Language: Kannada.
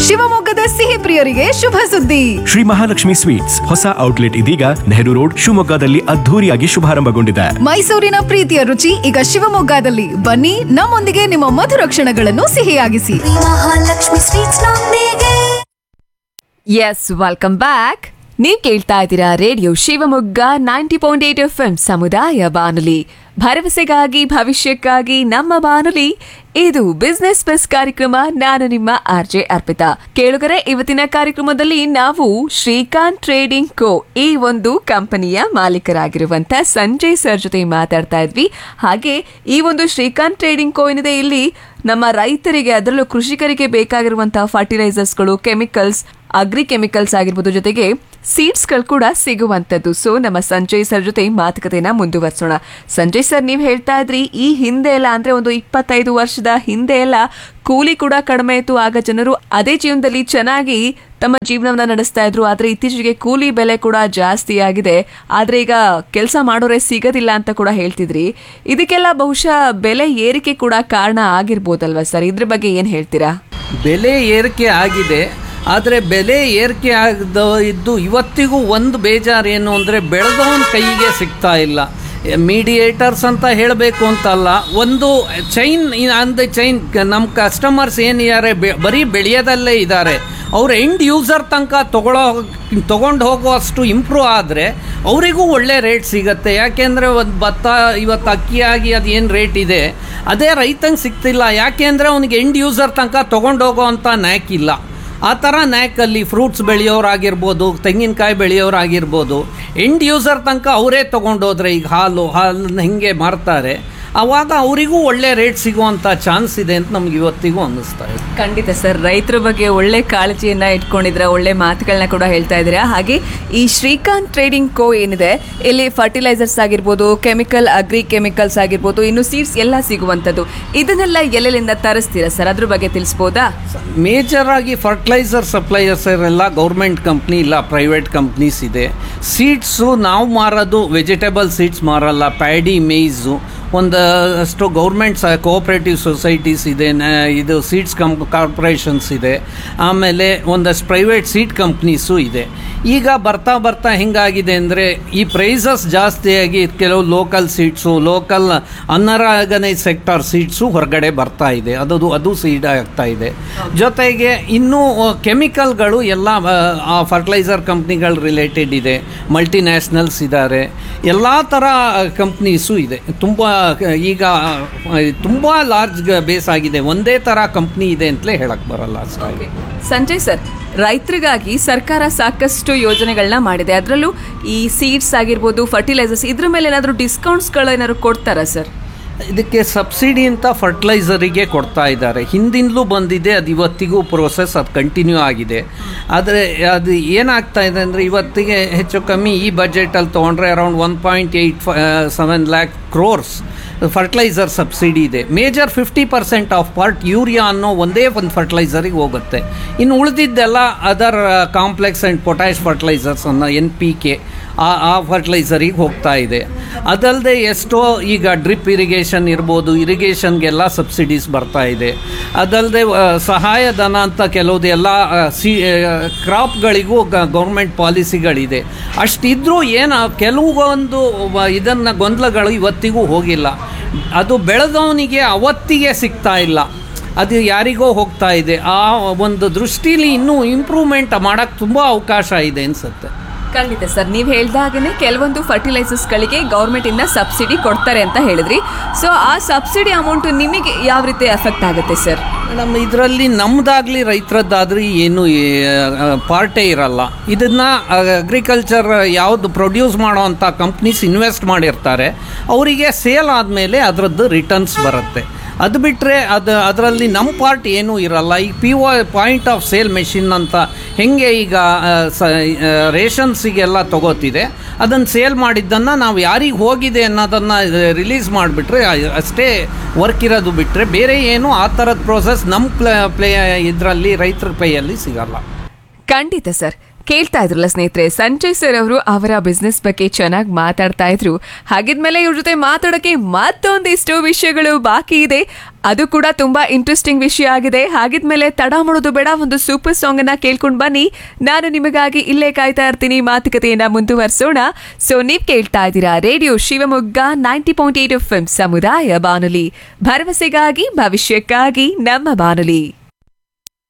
ಶಿವಮೊಗ್ಗದ ಸಿಹಿ ಪ್ರಿಯರಿಗೆ ಶುಭ ಸುದ್ದಿ. ಶ್ರೀ ಮಹಾಲಕ್ಷ್ಮಿ ಸ್ವೀಟ್ಸ್ ಹೊಸ ಔಟ್ಲೆಟ್ ಇದೀಗ ನೆಹರು ರೋಡ್ ಶಿವಮೊಗ್ಗದಲ್ಲಿ ಅದ್ಧೂರಿಯಾಗಿ ಶುಭಾರಂಭಗೊಂಡಿದೆ. ಮೈಸೂರಿನ ಪ್ರೀತಿಯ ರುಚಿ ಈಗ ಶಿವಮೊಗ್ಗದಲ್ಲಿ. ಬನ್ನಿ, ನಮ್ಮೊಂದಿಗೆ ನಿಮ್ಮ ಮಧುರ ಕ್ಷಣಗಳನ್ನು ಸಿಹಿಯಾಗಿಸಿ. ಮಹಾಲಕ್ಷ್ಮಿ ಸ್ವೀಟ್ಸ್ ನೊಂದಿಗೆ. S, welcome back. ನೀವು ಕೇಳ್ತಾ ಇದ್ದೀರಾ ರೇಡಿಯೋ ಶಿವಮೊಗ್ಗ 90.8 FM ಸಮುದಾಯ ಬಾನುಲಿ, ಭರವಸೆಗಾಗಿ ಭವಿಷ್ಯಕ್ಕಾಗಿ ನಮ್ಮ ಬಾನುಲಿ. ಇದು ಬಿಸ್ನೆಸ್ ಬಸ್ ಕಾರ್ಯಕ್ರಮ. ನಾನು ನಿಮ್ಮ RJ ಅರ್ಪಿತಾ. ಕೇಳುಗರೆ, ಇವತ್ತಿನ ಕಾರ್ಯಕ್ರಮದಲ್ಲಿ ನಾವು ಶ್ರೀಕಾಂತ್ ಟ್ರೇಡಿಂಗ್ ಕೋ ಈ ಒಂದು ಕಂಪನಿಯ ಮಾಲೀಕರಾಗಿರುವಂತ ಸಂಜಯ್ ಸರ್ ಜೊತೆ ಮಾತಾಡ್ತಾ ಇದ್ವಿ. ಹಾಗೆ ಈ ಒಂದು ಶ್ರೀಕಾಂತ್ ಟ್ರೇಡಿಂಗ್ ಕೋ ಏನಿದೆ, ಇಲ್ಲಿ ನಮ್ಮ ರೈತರಿಗೆ, ಅದರಲ್ಲೂ ಕೃಷಿಕರಿಗೆ ಬೇಕಾಗಿರುವಂತಹ ಫರ್ಟಿಲೈಸರ್ಸ್ಗಳು, ಕೆಮಿಕಲ್ಸ್, ಅಗ್ರಿ ಕೆಮಿಕಲ್ಸ್ ಆಗಿರ್ಬೋದು, ಜೊತೆಗೆ ಸೀಡ್ಸ್ಗಳು ಕೂಡ ಸಿಗುವಂತದ್ದು. ಸೊ ನಮ್ಮ ಸಂಜಯ್ ಸರ್ ಜೊತೆ ಮಾತುಕತೆನ ಮುಂದುವರ್ಸೋಣ. ಸಂಜಯ್ ಸರ್, ನೀವು ಹೇಳ್ತಾ ಇದ್ರಿ ಈ ಹಿಂದೆ ಎಲ್ಲ, ಅಂದ್ರೆ ಒಂದು 25 ವರ್ಷದ ಹಿಂದೆ ಎಲ್ಲ ಕೂಲಿ ಕೂಡ ಕಡಿಮೆ ಇತ್ತು. ಆಗ ಜನರು ಅದೇ ಜೀವನದಲ್ಲಿ ಚೆನ್ನಾಗಿ ತಮ್ಮ ಜೀವನವನ್ನ ನಡೆಸ್ತಾ ಇದ್ರು. ಆದ್ರೆ ಇತ್ತೀಚೆಗೆ ಕೂಲಿ ಬೆಲೆ ಕೂಡ ಜಾಸ್ತಿ ಆಗಿದೆ. ಆದ್ರೆ ಈಗ ಕೆಲಸ ಮಾಡೋರೆ ಸಿಗೋದಿಲ್ಲ ಅಂತ ಕೂಡ ಹೇಳ್ತಿದ್ರಿ. ಇದಕ್ಕೆಲ್ಲ ಬಹುಶಃ ಬೆಲೆ ಏರಿಕೆ ಕೂಡ ಕಾರಣ ಆಗಿರ್ಬೋದಲ್ವಾ ಸರ್? ಇದ್ರ ಬಗ್ಗೆ ಏನ್ ಹೇಳ್ತೀರಾ? ಬೆಲೆ ಏರಿಕೆ ಆಗಿದೆ, ಆದರೆ ಬೆಲೆ ಏರಿಕೆ ಇದ್ದು ಇವತ್ತಿಗೂ ಒಂದು ಬೇಜಾರೇನು ಅಂದರೆ ಬೆಳೆದವನ ಕೈಗೆ ಸಿಗ್ತಾ ಇಲ್ಲ. ಮೀಡಿಯೇಟರ್ಸ್ ಅಂತ ಹೇಳಬೇಕು ಅಂತಲ್ಲ, ಒಂದು ಚೈನ್ ಚೈನ್ ನಮ್ಮ ಕಸ್ಟಮರ್ಸ್ ಏನಿದ್ದಾರೆ ಬರೀ ಬೆಳೆಯೋದಲ್ಲೇ ಇದ್ದಾರೆ. ಅವ್ರು ಎಂಡ್ ಯೂಸರ್ ತನಕ ತೊಗೊಂಡು ಹೋಗುವಷ್ಟು ಇಂಪ್ರೂವ್ ಆದರೆ ಅವರಿಗೂ ಒಳ್ಳೆ ರೇಟ್ ಸಿಗುತ್ತೆ. ಯಾಕೆಂದರೆ ಒಂದು ಭತ್ತ ಇವತ್ತು ಅಕ್ಕಿಯಾಗಿ ಅದು ಏನು ರೇಟ್ ಇದೆ ಅದೇ ರೈತಂಗೆ ಸಿಗ್ತಿಲ್ಲ. ಯಾಕೆಂದರೆ ಅವನಿಗೆ ಎಂಡ್ ಯೂಸರ್ ತನಕ ತೊಗೊಂಡೋಗೋ ಅಂಥ ನ್ಯಾಕ್ ಇಲ್ಲ. ಆ ಥರ ನ್ಯಾಕಲ್ಲಿ ಫ್ರೂಟ್ಸ್ ಬೆಳೆಯೋರಾಗಿರ್ಬೋದು, ತೆಂಗಿನಕಾಯಿ ಬೆಳೆಯೋರಾಗಿರ್ಬೋದು, ಎಂಡ್ ಯೂಸರ್ ತನಕ ಅವರೇ ತೊಗೊಂಡೋದ್ರೆ, ಈಗ ಹಾಲನ್ನ ಹಿಂಗೆ ಮಾರ್ತಾರೆ, ಆವಾಗ ಅವರಿಗೂ ಒಳ್ಳೆ ರೇಟ್ ಸಿಗುವಂಥ ಚಾನ್ಸ್ ಇದೆ ಅಂತ ನಮ್ಗೆ ಇವತ್ತಿಗೂ ಅನ್ನಿಸ್ತಾ ಇದೆ. ಖಂಡಿತ ಸರ್, ರೈತರ ಬಗ್ಗೆ ಒಳ್ಳೆ ಕಾಳಜಿಯನ್ನ ಇಟ್ಕೊಂಡಿದ್ರ, ಒಳ್ಳೆ ಮಾತುಗಳನ್ನ ಕೂಡ ಹೇಳ್ತಾ ಇದ್ದೀರಾ. ಹಾಗೆ ಈ ಶ್ರೀಕಾಂತ್ ಟ್ರೇಡಿಂಗ್ ಕೋ ಏನಿದೆ, ಇಲ್ಲಿ ಫರ್ಟಿಲೈಸರ್ಸ್ ಆಗಿರ್ಬೋದು, ಕೆಮಿಕಲ್, ಅಗ್ರಿ ಕೆಮಿಕಲ್ಸ್ ಆಗಿರ್ಬೋದು, ಇನ್ನು ಸೀಡ್ಸ್ ಎಲ್ಲ ಸಿಗುವಂಥದ್ದು. ಇದನ್ನೆಲ್ಲ ಎಲ್ಲೆಲ್ಲಿಂದ ತರಿಸ್ತೀರಾ ಸರ್? ಅದ್ರ ಬಗ್ಗೆ ತಿಳಿಸ್ಬೋದಾ? ಮೇಜರ್ ಆಗಿ ಫರ್ಟಿಲೈಸರ್ ಸಪ್ಲೈಯರ್ಸ್ ಎಲ್ಲ ಗೌರ್ಮೆಂಟ್ ಕಂಪ್ನಿ ಇಲ್ಲ, ಪ್ರೈವೇಟ್ ಕಂಪ್ನೀಸ್ ಇದೆ. ಸೀಡ್ಸು ನಾವು ಮಾರೋದು ವೆಜಿಟೇಬಲ್ ಸೀಡ್ಸ್ ಮಾರಲ್ಲ, ಪ್ಯಾಡಿ, ಮೇಯ್ಸು, ಒಂದಷ್ಟು ಗೌರ್ಮೆಂಟ್ ಕೋಆಪರೇಟಿವ್ ಸೊಸೈಟೀಸ್ ಇದೆ, ಇದು ಸೀಡ್ಸ್ ಕಾರ್ಪೊರೇಷನ್ಸ್ ಇದೆ, ಆಮೇಲೆ ಒಂದಷ್ಟು ಪ್ರೈವೇಟ್ ಸೀಡ್ ಕಂಪ್ನೀಸು ಇದೆ. ಈಗ ಬರ್ತಾ ಬರ್ತಾ ಹೆಂಗಾಗಿದೆ ಅಂದರೆ ಈ ಪ್ರೈಸಸ್ ಜಾಸ್ತಿಯಾಗಿ ಕೆಲವು local seeds, local unorganised sector seeds ಹೊರಗಡೆ ಬರ್ತಾ ಇದೆ, ಅದು ಸೀಡ್ ಆಗ್ತಾ ಇದೆ. ಜೊತೆಗೆ ಇನ್ನೂ ಕೆಮಿಕಲ್ಗಳು ಎಲ್ಲ ಫರ್ಟಿಲೈಸರ್ ಕಂಪ್ನಿಗಳು ರಿಲೇಟೆಡ್ ಇದೆ, ಮಲ್ಟಿನ್ಯಾಷನಲ್ಸ್ ಇದ್ದಾರೆ, ಎಲ್ಲ ಥರ ಕಂಪ್ನೀಸು ಇದೆ. ಈಗ ತುಂಬ ಲಾರ್ಜ್ ಬೇಸ್ ಆಗಿದೆ, ಒಂದೇ ಥರ ಕಂಪ್ನಿ ಇದೆ ಅಂತಲೇ ಹೇಳಕ್ಕೆ ಬರಲ್ಲ ಅಷ್ಟೇ. ಸಂಜಯ್ ಸರ್, ರೈತರಿಗಾಗಿ ಸರ್ಕಾರ ಸಾಕಷ್ಟು ಯೋಜನೆಗಳನ್ನ ಮಾಡಿದೆ. ಅದರಲ್ಲೂ ಈ ಸೀಡ್ಸ್ ಆಗಿರ್ಬೋದು, ಫರ್ಟಿಲೈಸರ್ಸ್, ಇದ್ರ ಮೇಲೆ ಏನಾದರೂ ಡಿಸ್ಕೌಂಟ್ಸ್ಗಳು ಏನಾದ್ರು ಕೊಡ್ತಾರಾ ಸರ್? ಇದಕ್ಕೆ ಸಬ್ಸಿಡಿ ಅಂತ ಫರ್ಟಿಲೈಸರಿಗೆ ಕೊಡ್ತಾ ಇದ್ದಾರೆ, ಹಿಂದಿಂದಲೂ ಬಂದಿದೆ, ಅದು ಇವತ್ತಿಗೂ ಪ್ರೋಸೆಸ್ ಅದು ಕಂಟಿನ್ಯೂ ಆಗಿದೆ. ಆದರೆ ಅದು ಏನಾಗ್ತಾ ಇದೆ ಅಂದರೆ ಇವತ್ತಿಗೆ ಹೆಚ್ಚು ಕಮ್ಮಿ ಈ ಬಜೆಟಲ್ಲಿ ತೊಗೊಂಡ್ರೆ around 1.87 lakh crores fertiliser subsidy ಇದೆ. ಮೇಜರ್ 50% ಆಫ್ ಪಾರ್ಟ್ ಯೂರಿಯಾ ಅನ್ನೋ ಒಂದೇ ಒಂದು ಫರ್ಟಿಲೈಸರಿಗೆ ಹೋಗುತ್ತೆ. ಇನ್ನು ಉಳಿದಿದ್ದೆಲ್ಲ other complex and potash fertilisers ಅನ್ನೋ NPK ಆ ಫರ್ಟಿಲೈಸರಿಗೆ ಹೋಗ್ತಾ ಇದೆ. ಅದಲ್ಲದೆ ಎಷ್ಟೋ ಈಗ ಡ್ರಿಪ್ ಇರಿಗೇಷನ್ ಇರ್ಬೋದು, ಇರಿಗೇಷನ್ಗೆಲ್ಲ ಸಬ್ಸಿಡೀಸ್ ಬರ್ತಾ ಇದೆ. ಅದಲ್ಲದೆ ಸಹಾಯಧನ ಅಂತ ಕೆಲವುದೆಲ್ಲ ಕ್ರಾಪ್ಗಳಿಗೂ ಗೌರ್ಮೆಂಟ್ ಪಾಲಿಸಿಗಳಿದೆ. ಅಷ್ಟಿದ್ರೂ ಏನು ಕೆಲವೊಂದು ಇದನ್ನು ಗೊಂದಲಗಳು ಇವತ್ತಿಗೂ ಹೋಗಿಲ್ಲ. ಅದು ಬೆಳೆದವನಿಗೆ ಅವತ್ತಿಗೆ ಸಿಗ್ತಾ ಇಲ್ಲ, ಅದು ಯಾರಿಗೋ ಹೋಗ್ತಾ ಇದೆ. ಆ ಒಂದು ದೃಷ್ಟಿಲಿ ಇನ್ನೂ ಇಂಪ್ರೂವ್ಮೆಂಟ್ ಮಾಡೋಕ್ಕೆ ತುಂಬ ಅವಕಾಶ ಇದೆ ಅನಿಸುತ್ತೆ. ಖಂಡಿತ ಸರ್, ನೀವು ಹೇಳ್ದಾಗನೇ ಕೆಲವೊಂದು ಫರ್ಟಿಲೈಸರ್ಸ್ಗಳಿಗೆ ಗೌರ್ಮೆಂಟಿಂದ ಸಬ್ಸಿಡಿ ಕೊಡ್ತಾರೆ ಅಂತ ಹೇಳಿದ್ರಿ. ಸೊ ಆ ಸಬ್ಸಿಡಿ ಅಮೌಂಟ್ ನಿಮಗೆ ಯಾವ ರೀತಿ ಎಫೆಕ್ಟ್ ಆಗುತ್ತೆ ಸರ್? ಮೇಡಮ್, ಇದರಲ್ಲಿ ನಮ್ಮದಾಗಲಿ ರೈತರದ್ದಾದ್ರೂ ಏನು ಪಾರ್ಟೇ ಇರಲ್ಲ. ಇದನ್ನು ಅಗ್ರಿಕಲ್ಚರ್ ಯಾವುದು ಪ್ರೊಡ್ಯೂಸ್ ಮಾಡೋವಂಥ ಕಂಪ್ನೀಸ್ ಇನ್ವೆಸ್ಟ್ ಮಾಡಿರ್ತಾರೆ, ಅವರಿಗೆ ಸೇಲ್ ಆದಮೇಲೆ ಅದರದ್ದು ರಿಟರ್ನ್ಸ್ ಬರುತ್ತೆ. ಅದು ಬಿಟ್ಟರೆ ಅದರಲ್ಲಿ ನಮ್ಮ ಪಾರ್ಟ್ ಏನೂ ಇರಲ್ಲ. ಈ ಪಾಯಿಂಟ್ ಆಫ್ ಸೇಲ್ ಮೆಷಿನ್ ಅಂತ ಹೆಂಗೆ ಈಗ ರೇಷನ್ಸಿಗೆಲ್ಲ ತಗೋತಿದೆ, ಅದನ್ನು ಸೇಲ್ ಮಾಡಿದ್ದನ್ನು ನಾವು ಯಾರಿಗೆ ಹೋಗಿದೆ ಅನ್ನೋದನ್ನು ರಿಲೀಸ್ ಮಾಡಿಬಿಟ್ರೆ ಅಷ್ಟೇ ವರ್ಕ್ ಇರೋದು. ಬಿಟ್ಟರೆ ಬೇರೆ ಏನು ಆ ಥರದ ಪ್ರೋಸೆಸ್ ನಮ್ಮ ಇದರಲ್ಲಿ ರೈತರ ಕೈಯಲ್ಲಿ ಸಿಗಲ್ಲ. ಖಂಡಿತ ಸರ್. ಕೇಳ್ತಾ ಇದ್ರಲ್ಲ ಸ್ನೇಹಿತರೆ, ಸಂಜಯ್ ಸರ್ ಅವರು ಅವರ ಬಿಸ್ನೆಸ್ ಬಗ್ಗೆ ಚೆನ್ನಾಗಿ ಮಾತಾಡ್ತಾ ಇದ್ರು. ಹಾಗಿದ್ಮೇಲೆ ಇವ್ರ ಜೊತೆ ಮಾತಾಡೋಕೆ ಮತ್ತೊಂದಿಷ್ಟು ವಿಷಯಗಳು ಬಾಕಿ ಇದೆ. ಅದು ಕೂಡ ತುಂಬಾ ಇಂಟ್ರೆಸ್ಟಿಂಗ್ ವಿಷಯ ಆಗಿದೆ. ಹಾಗಿದ್ಮೇಲೆ ತಡ ಮಾಡೋದು ಬೇಡ, ಒಂದು ಸೂಪರ್ ಸಾಂಗ್ ಅನ್ನ ಕೇಳ್ಕೊಂಡ್ ಬನ್ನಿ. ನಾನು ನಿಮಗಾಗಿ ಇಲ್ಲೇ ಕಾಯ್ತಾ ಇರ್ತೀನಿ, ಮಾತುಕತೆಯನ್ನ ಮುಂದುವರಿಸೋಣ. ಸೊ ನೀವ್ ಕೇಳ್ತಾ ಇದ್ದೀರಾ ರೇಡಿಯೋ ಶಿವಮೊಗ್ಗ 90.8 FM ಸಮುದಾಯ ಬಾನುಲಿ, ಭರವಸೆಗಾಗಿ ಭವಿಷ್ಯಕ್ಕಾಗಿ ನಮ್ಮ ಬಾನುಲಿ.